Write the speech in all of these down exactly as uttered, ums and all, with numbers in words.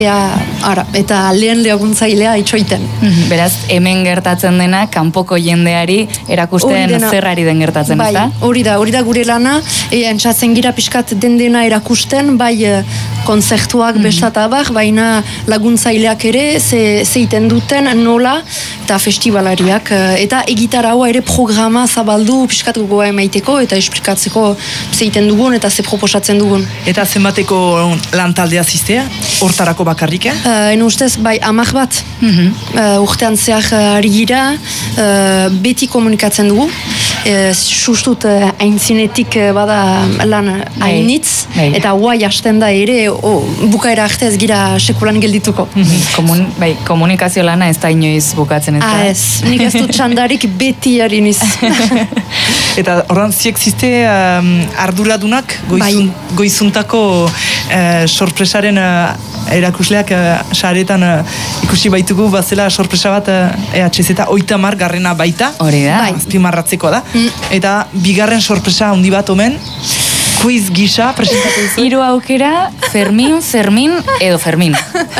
Ja, ara, eta lehen laguntzailea itxoiten. Mm-hmm. Beraz, hemen gertatzen dena, kanpoko jendeari erakusten zerrari den gertatzen, bai, ezta? Hori da, hori da gure lana, e, entzatzen gira pixkat den dena erakusten, bai e, konzertuak mm-hmm. bestatabak, baina laguntzaileak ere, ze, zeiten duten nola, eta festivalariak, eta egitaraua ere programa zabaldu pixkat gogoa emaiteko, eta esplikatzeko zeiten dugun, eta ze proposatzen dugun. Eta zenbateko lantaldea ziztea, hortarako bakarrik, eh? Uh, en ustez, bai, amak bat, Mm-hmm. uh, urtean zehar uh, ari gira, uh, beti komunikatzen dugu, uh, sustut uh, aintzinetik uh, bada lan hainitz, Bai. eta guai hasten da ere, oh, bukaera arte ez gira sekulan geldituko. Mm-hmm. Komun, bai, komunikazio lana ez da inoiz bukatzen, ez da? Ah, ez, nik ez dut txandarik beti hariniz. Eta horran ziek ziste um, arduradunak goizun, bai. goizuntako uh, sorpresaren uh, erakusleak uh, saretan uh, ikusi baitugu bazela sorpresa bat uh, E H Z oitamar garrena baita. Hori da. Bai. Azpimarratzekoa da. Mm. Eta bigarren sorpresa handi bat omen, quiz gisa presentatu duzu. Hiru aukera, Fermin, Fermin edo Fermin.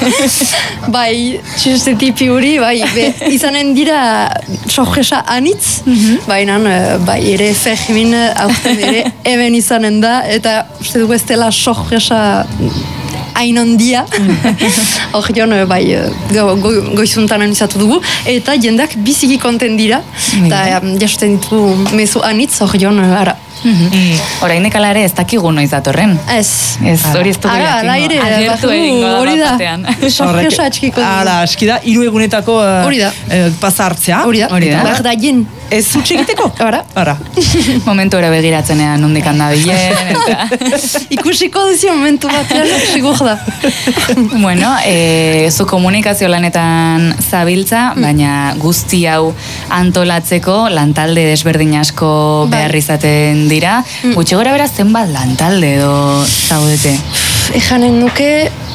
Bai, txiste tipi hori, bai, be, izanen dira sorpresa anitz, mm-hmm. baina bai, ere Fermin aurten ere hemen izanen da, eta uste dugu ez dela sorpresa hain ondia. Hor joan, bai, go, go, goizuntan anizatu dugu, eta jendak biziki konten dira, eta mm. jasten ditugu mezu anitz, hor joan, ara. Mm-hmm. Oraindik ala ere ez dakigu noiz datorren. Ez. Ez, hori ez dugu Ara, ala ere, agertu egingo da hori da. batean. Sorpresa atxikiko dugu. Ala, aski da, hiru egunetako uh, Hori da. uh, pasa hartzea. Hori da, Hori da. behar da jen. Ez zutxe egiteko? Ara. Ara. Momentu ere begiratzenean nondik handa bilen, eta... Ikusiko duzi momentu batean, sigur da. Bueno, e, zu komunikazio lanetan zabiltza, baina guzti hau antolatzeko lantalde desberdin asko behar izaten dira. Mm. Gutxi gora beraz zenbat lantalde edo zaudete? Ejanen nuke,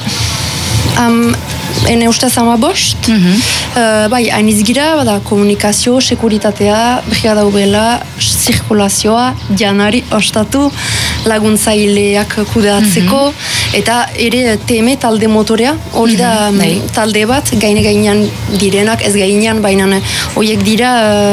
am, ene ustez ama bost, Mm-hmm. uh, bai, hainiz gira, bada, komunikazio, sekuritatea, brigada ubela, zirkulazioa, janari ostatu, laguntzaileak kudeatzeko, mm-hmm. eta ere T M talde motorea, hori da Mm-hmm. talde bat, gaine gainean direnak, ez gainean, baina horiek dira...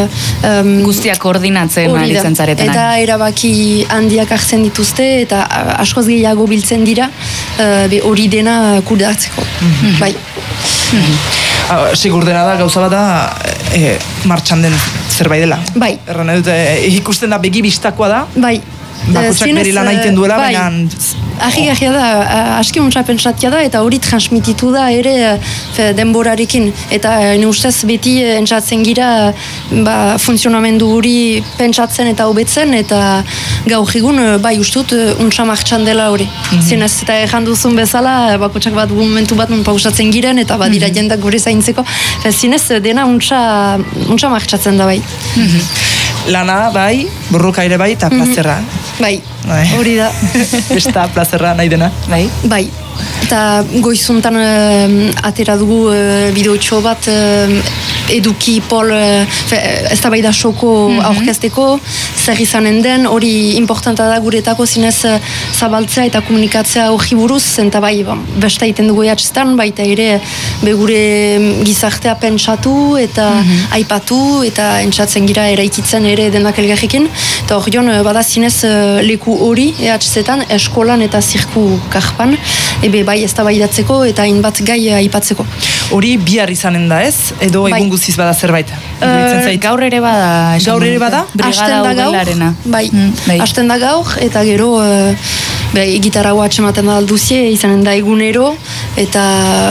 Um, Guztiak koordinatzen aritzen zaretenak. Eta erabaki handiak hartzen dituzte, eta uh, askoz gehiago biltzen dira, uh, be hori dena kudeatzeko. Mm-hmm. Bai. Mm-hmm. Uh, Sigur dena da, gauza bat da, e, martxan den zerbait dela. Bai. Erran edut, e, ikusten da begi bistakoa da, Bai. bakotxak Zinez, bere lan egiten duela, bai. baina... Ahi-ahia da, aski untsa pentsatia da, eta hori transmititu da ere fe, denborarekin. Eta ne ustez beti entzatzen gira ba, funtzionamendu hori pentsatzen eta hobetzen, eta gaur egun bai ustut untsa martxan dela hori. Mm-hmm. Zinez, eta erran duzun bezala, bakotxak bat momentu bat nun pausatzen giren, eta badira mm-hmm. jendak gure zaintzeko. Zinez, dena untsa, untsa martxatzen da bai. Mm-hmm. Lana bai, borroka ere bai, eta plazerra. Bai, hori da. Besta plazerra nahi dena. Bai? Bai. Eta goizuntan uh, atera dugu uh, bideotxo bat uh, eduki pol uh, ez da bai da soko mm-hmm. aurkezteko, zer izanen den, hori importanta da guretako zinez uh, zabaltzea eta komunikatzea hori buruz, eta bai, ba, besta egiten dugu jatxestan, baita ere begure gizartea pentsatu eta mm-hmm. aipatu eta entzatzen gira eraikitzen ere denak elgarrekin, eta hori joan bada zinez uh, leku hori jatxetan eskolan eta zirku karpan, ebe bai ez da bai datzeko eta hainbat gai aipatzeko. Hori bihar izanen da ez? Edo bai. Egun guztiz bada zerbait? Uh, gaur ere bada. Gaur ere bada? Brigada ubelarena. Bai, mm, bai. Hasten da gaur, eta gero uh, bai, gitarra atxematen da alduzie, izanen da egunero, eta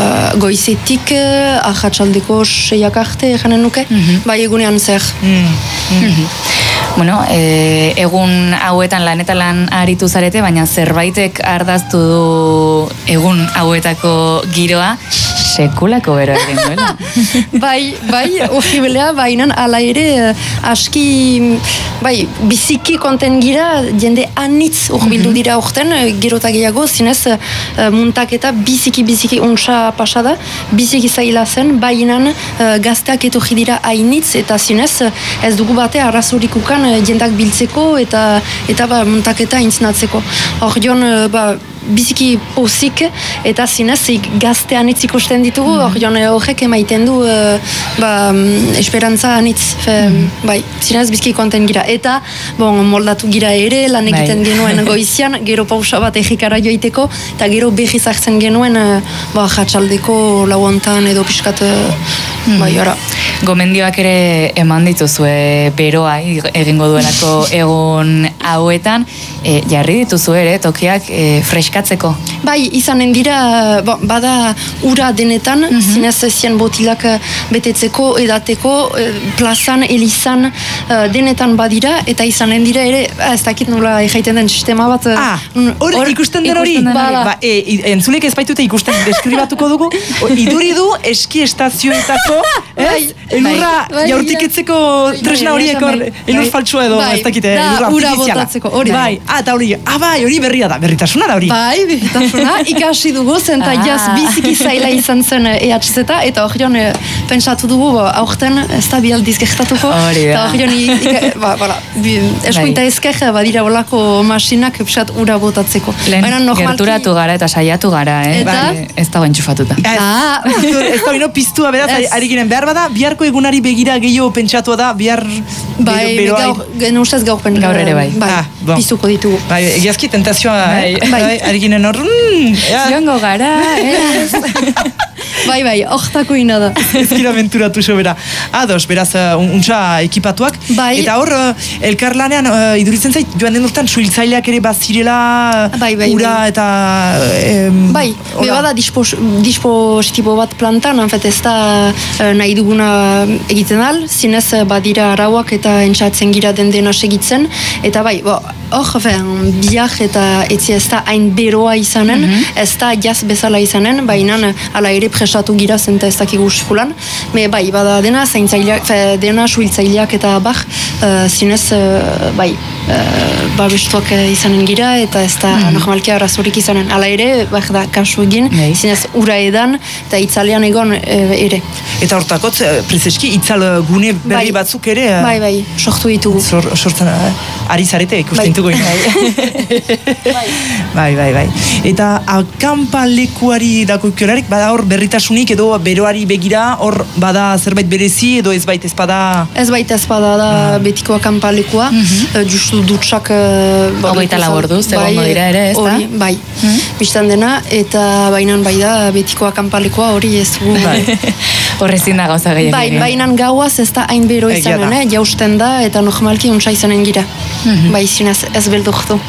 goizetik uh, ahatsaldeko seiak arte, janen nuke, mm-hmm. bai egunean zer. Mm. Mm-hmm. Bueno, e, egun hauetan lanetan lan aritu zarete, baina zerbaitek ardaztu du egun hauetako giroa, sekulako bero egin duela. Bai, bai, horribelea, bainan ala ere aski, bai, biziki konten gira, jende anitz horbildu dira horten, gerota gehiago, zinez muntaketa biziki, biziki untsa pasada, biziki zaila zen, bainan gazteak etorri dira hainitz, eta zinez ez dugu bate arrazorikukan jendak biltzeko eta eta ba, muntaketa intzinatzeko. Hor joan, ba, biziki pozik, eta zinez gazte anitz ikusten ditugu, hor mm. jone horrek emaiten du uh, ba, um, esperantza anitz, fe, mm. bai, zinez biziki konten gira. Eta, bon, moldatu gira ere, lan egiten bai. Genuen goizian, gero pausa bat egikara joiteko, eta gero behiz hartzen genuen, uh, ba, jatxaldeko lauontan edo piskat, uh, mm. bai, ora. Gomendioak ere eman dituzue beroa egingo duelako egun hauetan, e, jarri dituzu ere tokiak e, freskatzeko. Bai, izanen dira, bo, bada ura denetan, mm -hmm. zinez zien botilak betetzeko, edateko, plazan, elizan, denetan badira, eta izanen dira ere, ez dakit nola jaiten den sistema bat. Ah, hori or, ikusten den hori? Ba, e, entzulek ez baitute ikusten, deskribatuko dugu, iduri du eski estazioetako, ez? Elurra jaurtiketzeko tresna horiek hor, elur faltsua edo, ez dakite, elurra artifiziala. Hori bai, ah, eta hori, ah, bai, hori berria da, berritasuna da hori. Bai, berritasuna, ikasi dugu, zenta ah. jaz biziki zaila izan zen E H Z, eta hori joan, pentsatu dugu, aurten, ez da bialdiz gertatuko, eta hori joan, ba, bala, eskuinta ezker, badira bolako masinak, pixat, ura botatzeko. Lehen gerturatu gara eta saiatu gara, eh? Eta? Ez dago entxufatuta. Ah. Ez da, bino, piztua, beraz, ari ginen, behar bada, biharko egunari begira gehiago pentsatua da, bihar... Bai, gaur, nustez gaurpen. Gaur ere bai. Bai, ah, piztuko ditugu. Bai, egiazki tentazioa, bai. eh? Bai, ari ginen hor... Ziongo gara, ez? Bai, bai, hortako ina da. Ezkira menturatu sobera. Ados, beraz, uh, untxa ekipatuak. Bai. Eta hor, uh, elkarlanean, uh, iduritzen zait, joan den urtean, suhiltzaileak ere bazirela, bai, bai, ura bai. eta... Um, bai, bebada dispos, dispositibo bat plantan, anfet ez da uh, nahi duguna egiten al, zinez badira arauak eta entxatzen gira den dena segitzen, eta bai, hor, biak eta etzi ez da hain beroa izanen, mm -hmm. ez da jaz bezala izanen, baina ala ere prestatu gira zenta ez dakigu sikulan, me bai, bada dena zaintzaileak, fe, dena suhiltzaileak eta bar, uh, zinez, uh, bai, uh, babestuak izanen gira, eta ez da mm -hmm. normalki arazorik izanen, ala ere, bai da, kasu egin, mm. zinez ura edan, eta itzalean egon uh, ere. Eta hortakot, prezeski, itzal gune berri bai. Batzuk ere... Uh, bai, bai, sortu ditugu. Sor, sortzen, uh, ari zarete, ikusten dugu. Bai, bai, bai. Eta akanpalekuari dako kiorarik, bada hor berritasunik edo beroari begira, hor bada zerbait berezi edo ez bait ezpada... Ez bait ezpada da ah. betiko akanpalekua, mm -hmm. uh, justu dutsak... Uh, Hogeita laborduz, bai, egon dira ere, ez da? Hori, bai, mm -hmm. biztan dena, eta bainan bai da betiko akanpalekua hori ez gu... Bai. Horrezin da gauza gehiagin. Bai, bainan gauaz ez da hain bero izanen, eh? Jausten da, eta normalki untsa izanen gira. Mm -hmm. Bai, zinez ez beldurtu.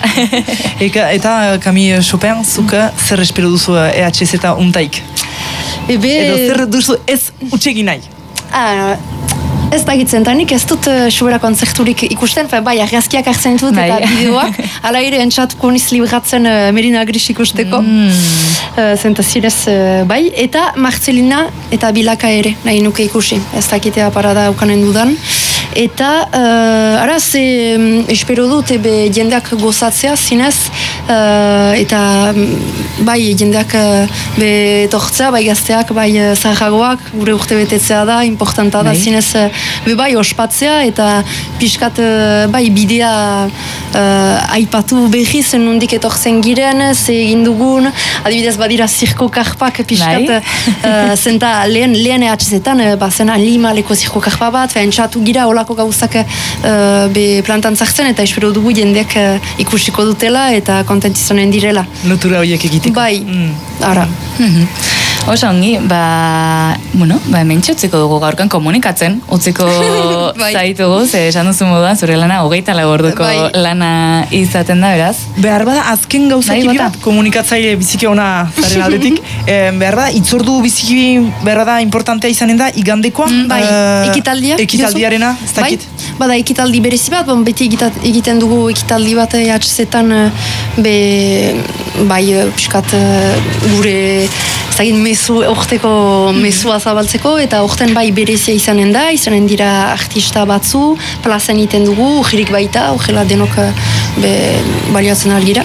Eka, eta Camille Chopin, zuka zer espero duzu E H Z untaik? Ebe... Edo zer duzu ez utxegin nahi? Ah, ez da egitzen, eta nik ez dut uh, sobera konzerturik ikusten, fe, bai, argazkiak hartzen dut eta bideoak, ala ere entxatuko niz libratzen uh, Merina Gris ikusteko, mm. uh, zentazirez uh, bai, eta Marcelina eta Bilaka ere, nahi nuke ikusi, ez dakitea parada ukanen dudan. Eta, uh, ara, ze um, espero dut, ebe jendeak gozatzea zinez, uh, eta bai, jendeak uh, be tortzea, bai gazteak, bai uh, zaharragoak, gure urte betetzea da, importanta da, zinez, uh, be bai ospatzea, eta pixkat, uh, bai, bidea uh, aipatu behiz, nondik etortzen giren, ze egin dugun, adibidez badira zirko karpak, pixkat, uh, zenta lehen, lehen ehatzetan, uh, bazen animaleko zirko karpa bat, fe, entxatu gira, olako gauzak uh, be plantan zartzen, eta espero dugu jendeak uh, ikusiko dutela, eta kontentizonen direla. Lotura horiek egiteko. Bai, mm. ara. Mm-hmm. Osa ongi, ba, bueno, ba, hemen utziko dugu gaurkan komunikatzen, utziko bai. Zaitugu, ze esan duzu moduan, zure lana hogeita lagorduko bai. Lana izaten da, beraz? Behar bada, azken gauzak bat, komunikatzaile biziki ona zaren aldetik, eh, behar bada, itzordu biziki, behar bada, importantea izanen da, igandekoa? Mm, bai, uh, ekitaldia. Ekitaldiarena, ez dakit? Bai, bada, ekitaldi berezi bat, bon, beti egiten dugu ekitaldi bat E H Z-etan, be, bai, piskat, gure, zagin mezu, orteko mezua zabaltzeko, eta orten bai berezia izanen da, izanen dira artista batzu, plazen iten dugu, ujirik baita, ujela denok be, baliatzen algira.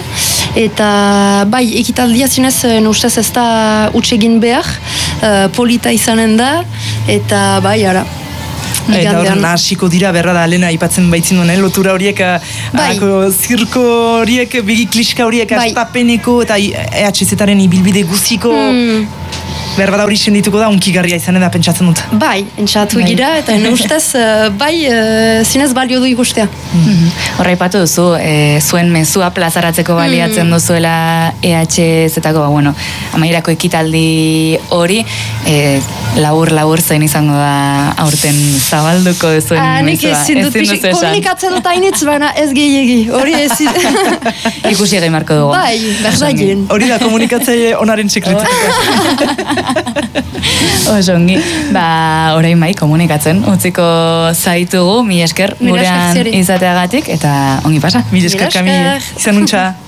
Eta bai, ekitaldia zinez, nustez ez da utsegin behar, uh, polita izanen da, eta bai, ara. Eta hor nahasiko dira berra da alena aipatzen baitzin duen, lotura horiek, zirko horiek, begi kliska horiek, astapeneko eta E H Z-aren ibilbide guziko berba da hori sendituko da, unkigarria izan da pentsatzen dut. Bai, entzatu gira, eta ene ustez, bai, zinez balio du ikustea. Horra ipatu duzu, zuen mezua plazaratzeko baliatzen duzuela E H Z-ako, bueno, amairako ekitaldi hori, labur, labur zein izango da aurten zabalduko duzuen mezua. Nik ezin dut, komunikatzen dut hainitz, baina ez gehiagi, hori ez. Ikusi egin marko dugu. Bai, berdaien. Hori da komunikatzaile onaren sekretu. Osongi, ba, orain bai, komunikatzen, utziko zaitugu, mi esker, gurean izateagatik, eta ongi pasa. Mi esker, Kami, izan untxa.